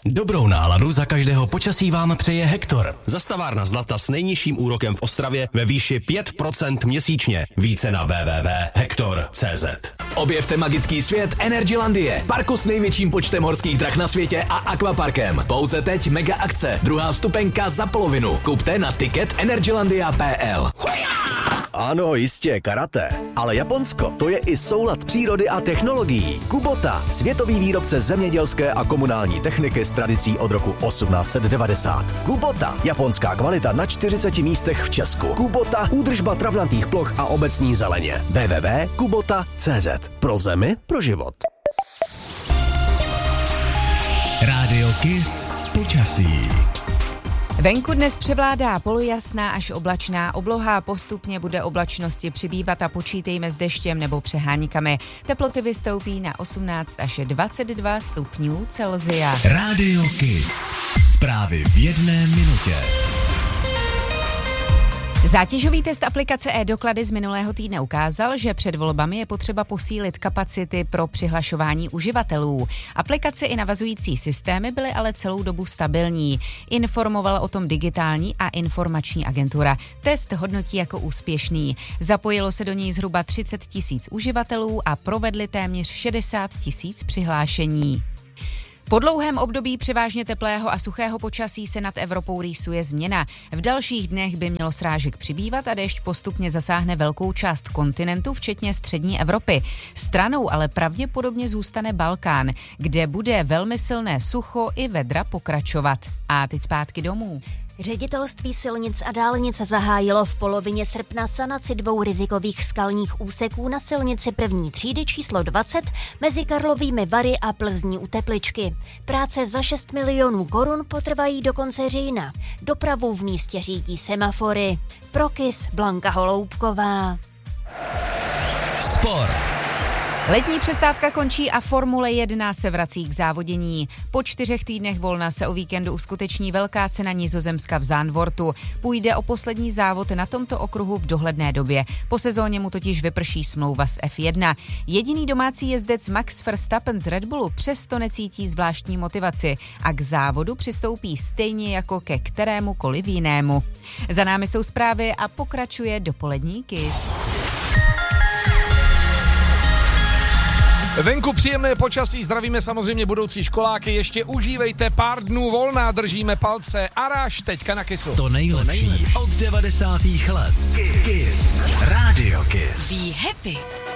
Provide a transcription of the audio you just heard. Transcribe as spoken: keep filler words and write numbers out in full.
Dobrou náladu za každého počasí vám přeje Hektor. Zastavárna Zlata s nejnižším úrokem v Ostravě ve výši pět procent měsíčně. Více na w w w tečka hektor tečka c z. Objevte magický svět Energylandie, parku s největším počtem horských drah na světě a akvaparkem. Pouze teď mega akce, druhá vstupenka za polovinu. Kupte na ticket energylandia tečka p l. Ano, jistě, karate. Ale Japonsko, to je i soulad přírody a technologií. Kubota, světový výrobce zemědělské a komunální techniky s tradicí od roku osmnáct set devadesát. Kubota, japonská kvalita na čtyřiceti místech v Česku. Kubota, údržba travnatých ploch a obecní zeleně. w w w tečka kubota tečka c z. Pro zemi, pro život. Rádio Kiss počasí. Venku dnes převládá polojasná až oblačná obloha, postupně bude oblačnosti přibývat a počítejme s deštěm nebo přeháníkami. Teploty vystoupí na osmnáct až dvacet dva stupňů Celsia. Rádio Kiss. Zprávy v jedné minutě. Zátěžový test aplikace e-doklady z minulého týdne ukázal, že před volbami je potřeba posílit kapacity pro přihlašování uživatelů. Aplikace i navazující systémy byly ale celou dobu stabilní. Informovala o tom digitální a informační agentura. Test hodnotí jako úspěšný. Zapojilo se do něj zhruba třicet tisíc uživatelů a provedli téměř šedesát tisíc přihlášení. Po dlouhém období převážně teplého a suchého počasí se nad Evropou rýsuje změna. V dalších dnech by mělo srážek přibývat a déšť postupně zasáhne velkou část kontinentu, včetně střední Evropy. Stranou ale pravděpodobně zůstane Balkán, kde bude velmi silné sucho i vedra pokračovat. A teď zpátky domů. Ředitelství silnic a dálnic zahájilo v polovině srpna sanaci dvou rizikových skalních úseků na silnici první třídy číslo dvacet mezi Karlovými Vary a Plzní u Tepličky. Práce za šest milionů korun potrvají do konce října. Dopravu v místě řídí semafory. Pro Kiss Blanka Holoubková. Sport. Letní přestávka končí a Formule jedna se vrací k závodění. Po čtyřech týdnech volna se o víkendu uskuteční velká cena Nizozemska v Zandvoortu. Půjde o poslední závod na tomto okruhu v dohledné době. Po sezóně mu totiž vyprší smlouva s F jedna. Jediný domácí jezdec Max Verstappen z Red Bullu přesto necítí zvláštní motivaci a k závodu přistoupí stejně jako ke kterémukoliv jinému. Za námi jsou zprávy a pokračuje dopolední Kiss. Venku příjemné počasí, zdravíme samozřejmě budoucí školáky, ještě užívejte pár dnů volna, držíme palce. Aráž teďka na Kissu. To nejlepší, to nejlepší. Od devadesátých let. Kiss. Rádio Kiss. Be happy.